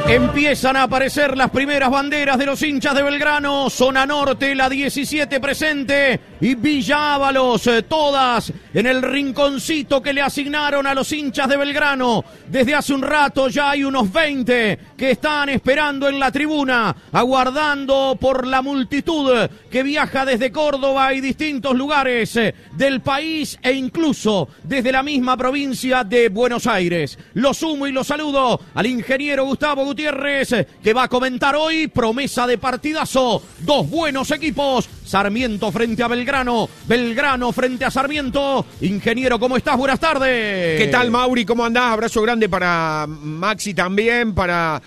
Empiezan a aparecer las primeras banderas de los hinchas de Belgrano. Zona Norte, la 17 presente, y Villa Ábalos, todas en el rinconcito que le asignaron a los hinchas de Belgrano. Desde hace un rato ya hay unos 20 que están esperando en la tribuna, aguardando por la multitud que viaja desde Córdoba y distintos lugares del país e incluso desde la misma provincia de Buenos Aires. Lo sumo y lo saludo al ingeniero Gustavo Gutiérrez, que va a comentar hoy promesa de partidazo. Dos buenos equipos, Sarmiento frente a Belgrano, Belgrano frente a Sarmiento. Ingeniero, ¿cómo estás? Buenas tardes. ¿Qué tal, Mauri? ¿Cómo andás? Abrazo grande para Maxi también, para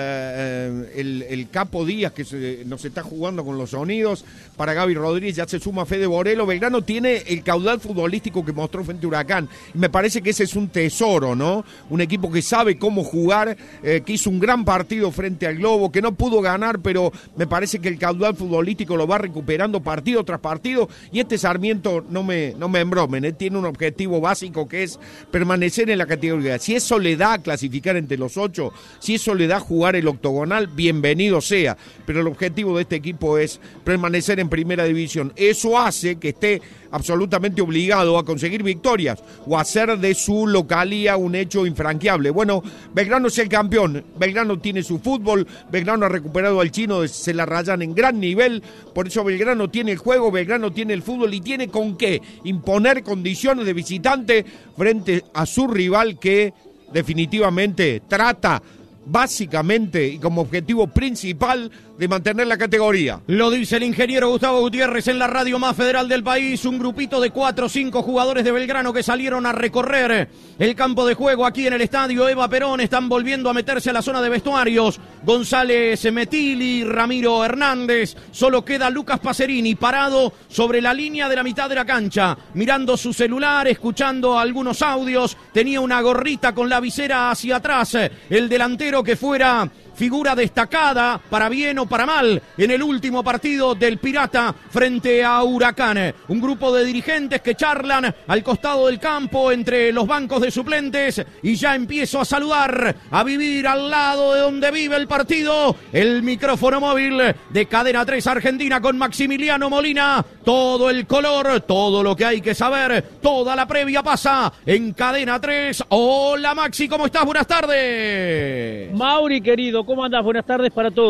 el Capo Díaz, que nos está jugando con los sonidos, para Gaby Rodríguez, ya se suma Fede Borelo. Belgrano tiene el caudal futbolístico que mostró frente a Huracán, y me parece que ese es un tesoro, ¿no? Un equipo que sabe cómo jugar, que hizo un gran partido frente al Globo, que no pudo ganar, pero me parece que el caudal futbolístico lo va recuperando partido tras partido, y este Sarmiento, no me embromen, tiene un objetivo básico que es permanecer en la categoría. Si eso le da clasificar entre los 8, si eso le da jugar el octogonal, bienvenido sea, pero el objetivo de este equipo es permanecer en primera división. Eso hace que esté absolutamente obligado a conseguir victorias o hacer de su localía un hecho infranqueable. Bueno, Belgrano es el campeón, Belgrano tiene su fútbol, Belgrano ha recuperado al chino de Celarrayán en gran nivel, por eso Belgrano tiene el juego, Belgrano tiene el fútbol y tiene con qué imponer condiciones de visitante frente a su rival, que definitivamente trata básicamente y como objetivo principal de mantener la categoría. Lo dice el ingeniero Gustavo Gutiérrez en la radio más federal del país. Un grupito de 4 o 5 jugadores de Belgrano que salieron a recorrer el campo de juego aquí en el estadio Eva Perón. Están volviendo a meterse a la zona de vestuarios. González Metili, Ramiro Hernández. Solo queda Lucas Pacerini parado sobre la línea de la mitad de la cancha, mirando su celular, escuchando algunos audios. Tenía una gorrita con la visera hacia atrás. El delantero que fuera figura destacada, para bien o para mal, en el último partido del Pirata frente a Huracán. Un grupo de dirigentes que charlan al costado del campo entre los bancos de suplentes, y ya empiezo a saludar, a vivir al lado de donde vive el partido, el micrófono móvil de Cadena 3 Argentina con Maximiliano Molina. Todo el color, todo lo que hay que saber, toda la previa pasa en Cadena 3. Hola Maxi, ¿cómo estás? Buenas tardes. Mauri, querido, ¿cómo andás? Buenas tardes para todos.